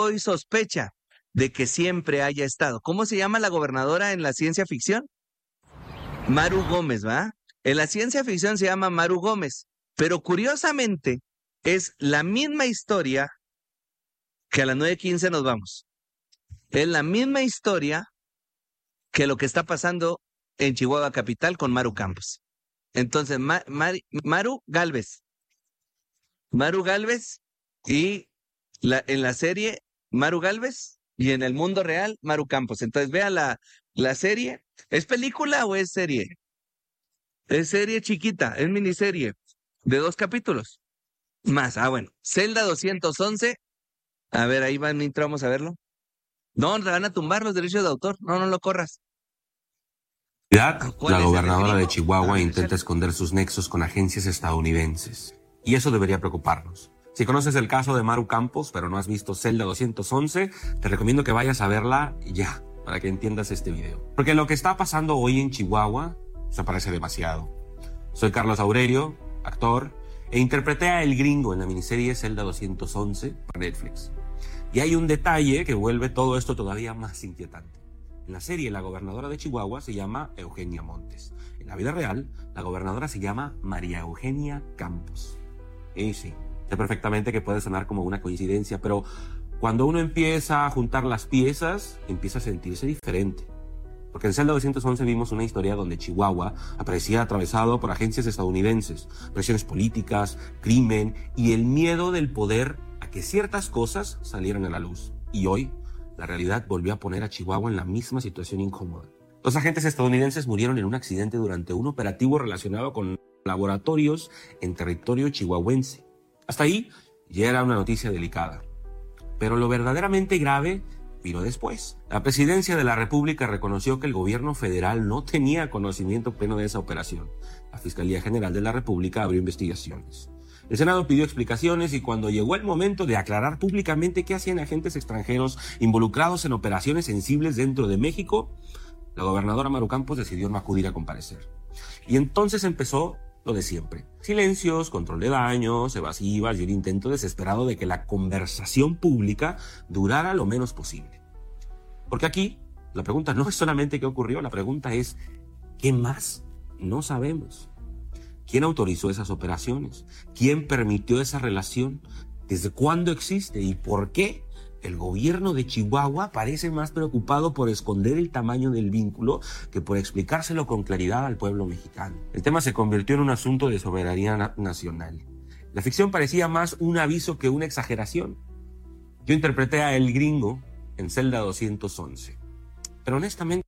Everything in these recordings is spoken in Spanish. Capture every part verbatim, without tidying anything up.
hoy sospecha de que siempre haya estado. ¿Cómo se llama la gobernadora en la ciencia ficción? Maru Gómez, ¿va? En la ciencia ficción se llama Maru Gómez, pero curiosamente es la misma historia que a las nueve quince nos vamos. Es la misma historia que lo que está pasando en Chihuahua Capital con Maru Campos. Entonces, Ma- Mari- Maru Galvez. Maru Galvez y la, en la serie Maru Galvez y en el mundo real Maru Campos. Entonces, vea la, la serie. ¿Es película o es serie? Es serie chiquita, es miniserie de dos capítulos. Más, ah, bueno. Celda doscientos once. A ver, ahí van, entramos a verlo. No, te van a tumbar los derechos de autor. No, no lo corras. ¿Cuál La es el gobernadora de gringo? Chihuahua A ver, intenta échale. esconder sus nexos con agencias estadounidenses. Y eso debería preocuparnos. Si conoces el caso de Maru Campos, pero no has visto Celda doscientos once, te recomiendo que vayas a verla ya, para que entiendas este video. Porque lo que está pasando hoy en Chihuahua se parece demasiado. Soy Carlos Aurelio, actor, e interpreté a El Gringo en la miniserie Celda doscientos once para Netflix. Y hay un detalle que vuelve todo esto todavía más inquietante. En la serie, la gobernadora de Chihuahua se llama Eugenia Montes. En la vida real, la gobernadora se llama María Eugenia Campos. Y sí, sé perfectamente que puede sonar como una coincidencia, pero cuando uno empieza a juntar las piezas, empieza a sentirse diferente. Porque en Celda doscientos once vimos una historia donde Chihuahua aparecía atravesado por agencias estadounidenses, presiones políticas, crimen y el miedo del poder a que ciertas cosas salieran a la luz. Y hoy, la realidad volvió a poner a Chihuahua en la misma situación incómoda. Los agentes estadounidenses murieron en un accidente durante un operativo relacionado con laboratorios en territorio chihuahuense. Hasta ahí ya era una noticia delicada. Pero lo verdaderamente grave vino después. La presidencia de la República reconoció que el gobierno federal no tenía conocimiento pleno de esa operación. La Fiscalía General de la República abrió investigaciones. El Senado pidió explicaciones y cuando llegó el momento de aclarar públicamente qué hacían agentes extranjeros involucrados en operaciones sensibles dentro de México, la gobernadora Maru Campos decidió no acudir a comparecer. Y entonces empezó lo de siempre. Silencios, control de daños, evasivas y un intento desesperado de que la conversación pública durara lo menos posible. Porque aquí la pregunta no es solamente qué ocurrió, la pregunta es ¿qué más no sabemos? ¿Quién autorizó esas operaciones? ¿Quién permitió esa relación? ¿Desde cuándo existe? ¿Y por qué el gobierno de Chihuahua parece más preocupado por esconder el tamaño del vínculo que por explicárselo con claridad al pueblo mexicano? El tema se convirtió en un asunto de soberanía na- nacional. La ficción parecía más un aviso que una exageración. Yo interpreté a El Gringo en Celda doscientos once. Pero honestamente...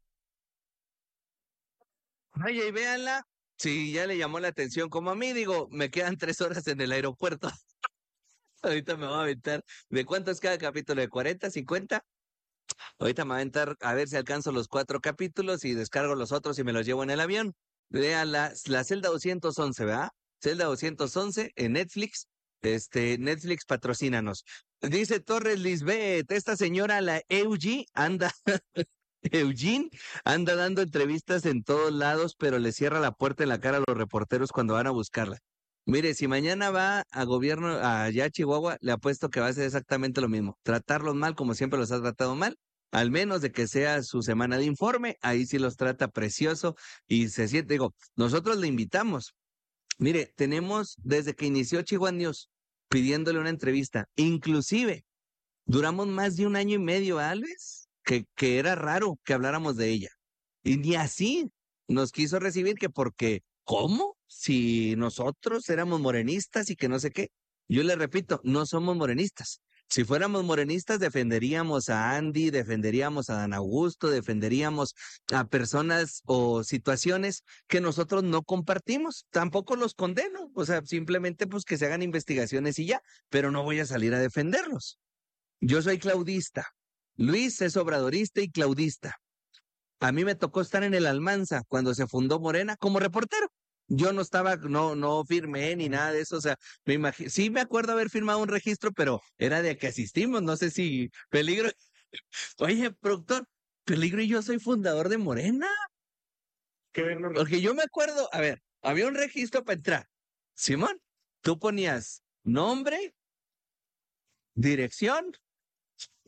Vaya y véanla. Sí, ya le llamó la atención. Como a mí, digo, me quedan tres horas en el aeropuerto. Ahorita me voy a aventar. ¿De cuánto es cada capítulo? ¿De cuarenta, cincuenta? Ahorita me voy a aventar a ver si alcanzo los cuatro capítulos y descargo los otros y me los llevo en el avión. Vean la, la Celda doscientos once, ¿verdad? Celda doscientos once en Netflix. Este, Netflix, patrocínanos. Dice Torres Lisbeth, esta señora, la Eugie, anda, Eugene, anda dando entrevistas en todos lados, pero le cierra la puerta en la cara a los reporteros cuando van a buscarla. Mire, si mañana va a gobierno, allá a Chihuahua, le apuesto que va a hacer exactamente lo mismo. Tratarlos mal como siempre los ha tratado mal, al menos de que sea su semana de informe, ahí sí los trata precioso y se siente, digo, nosotros le invitamos. Mire, tenemos desde que inició Chihuahua News pidiéndole una entrevista, inclusive duramos más de un año y medio, Alves, que, que era raro que habláramos de ella. Y ni así nos quiso recibir que porque, ¿cómo? Si nosotros éramos morenistas y que no sé qué. Yo le repito, no somos morenistas. Si fuéramos morenistas, defenderíamos a Andy, defenderíamos a Dan Augusto, defenderíamos a personas o situaciones que nosotros no compartimos. Tampoco los condeno. O sea, simplemente pues que se hagan investigaciones y ya, pero no voy a salir a defenderlos. Yo soy claudista. Luis es obradorista y claudista. A mí me tocó estar en el Almanza cuando se fundó Morena como reportero. Yo no estaba, no, no firmé ni nada de eso. O sea, me imagino, sí me acuerdo haber firmado un registro, pero era de que asistimos. No sé si Peligro. Oye, productor, Peligro y yo soy fundador de Morena. ¿Qué no? Porque yo me acuerdo, a ver, había un registro para entrar. Simón, tú ponías nombre, dirección,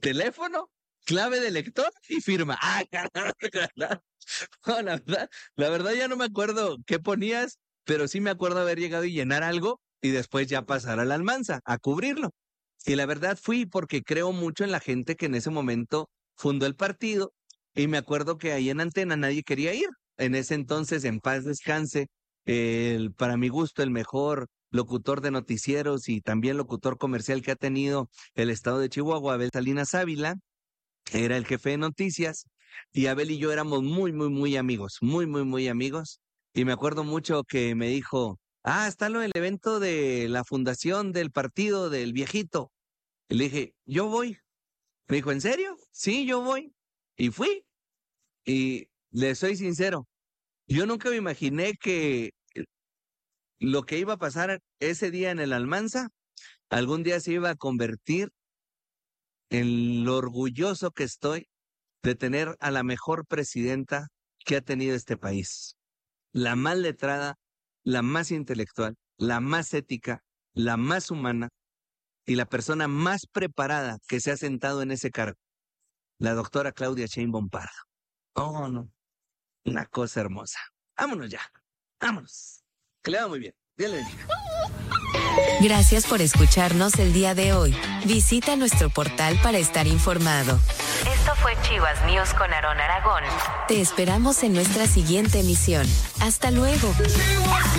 teléfono, clave de lector y firma. Ah, caramba, caramba. No, la verdad, la verdad ya no me acuerdo qué ponías, pero sí me acuerdo haber llegado y llenar algo y después ya pasar a la almanza a cubrirlo. Y la verdad fui porque creo mucho en la gente que en ese momento fundó el partido y me acuerdo que ahí en Antena nadie quería ir. En ese entonces, en paz descanse, el, para mi gusto, el mejor locutor de noticieros y también locutor comercial que ha tenido el estado de Chihuahua, Abel Salinas Ávila, era el jefe de noticias y Abel y yo éramos muy, muy, muy amigos, muy, muy, muy amigos. Y me acuerdo mucho que me dijo, ah, está lo del evento de la fundación del partido del viejito. Y le dije, yo voy. Me dijo, ¿en serio? Sí, yo voy. Y fui. Y le soy sincero, yo nunca me imaginé que lo que iba a pasar ese día en el Almanza, algún día se iba a convertir en lo orgulloso que estoy de tener a la mejor presidenta que ha tenido este país. La más letrada, la más intelectual, la más ética, la más humana y la persona más preparada que se ha sentado en ese cargo, la doctora Claudia Sheinbaum Pardo. Oh, no. Una cosa hermosa. Vámonos ya. Vámonos. Que le va muy bien. Dios le bendiga. Gracias por escucharnos el día de hoy. Visita nuestro portal para estar informado. Esto fue Chivas News con Aarón Aragón. Te esperamos en nuestra siguiente emisión. Hasta luego.